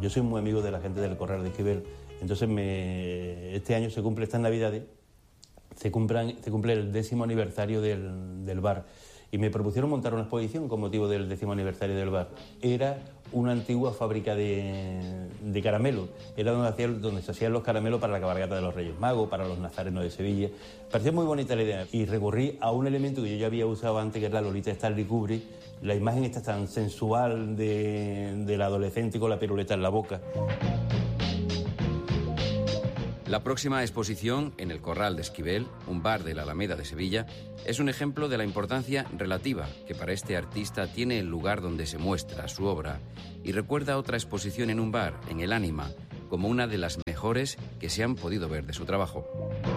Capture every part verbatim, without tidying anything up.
Yo soy muy amigo de la gente del Corral de Esquivel, entonces me, este año se cumple, estas Navidades, se, cumplan, se cumple el décimo aniversario del, del bar. Y me propusieron montar una exposición con motivo del décimo aniversario del bar. Era una antigua fábrica de, de caramelos. Era donde, hacía, donde se hacían los caramelos para la cabalgata de los Reyes Magos, para los nazarenos de Sevilla. Parecía muy bonita la idea. Y recurrí a un elemento que yo ya había usado antes, que es la Lolita de Stanley Kubrick. La imagen esta tan sensual de, del adolescente con la piruleta en la boca. La próxima exposición, en el Corral de Esquivel, un bar de la Alameda de Sevilla, es un ejemplo de la importancia relativa que para este artista tiene el lugar donde se muestra su obra y recuerda otra exposición en un bar, en el Ánima, como una de las mejores que se han podido ver de su trabajo.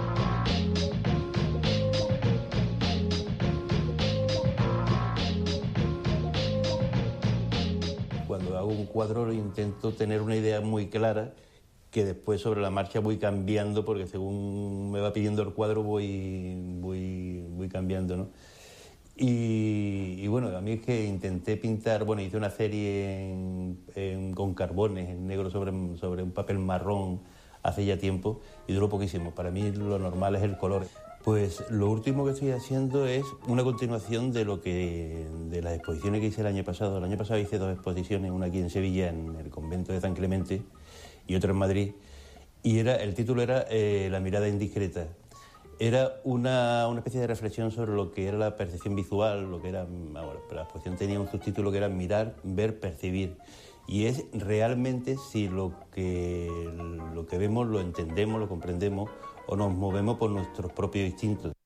Cuando hago un cuadro intento tener una idea muy clara, que después sobre la marcha voy cambiando, porque según me va pidiendo el cuadro voy, voy, voy cambiando, ¿no? Y, y bueno, a mí es que intenté pintar, bueno, hice una serie en, en, con carbones en negro sobre, sobre un papel marrón hace ya tiempo y duró poquísimo. Para mí lo normal es el color. Pues lo último que estoy haciendo es una continuación de lo que de las exposiciones que hice el año pasado. El año pasado hice dos exposiciones, una aquí en Sevilla, en el convento de San Clemente, y otra en Madrid, y era, el título era eh, La mirada indiscreta. Era una, una especie de reflexión sobre lo que era la percepción visual, lo que era, bueno, la exposición tenía un subtítulo que era mirar, ver, percibir. Y es realmente si lo que, lo que vemos lo entendemos, lo comprendemos o nos movemos por nuestros propios instintos.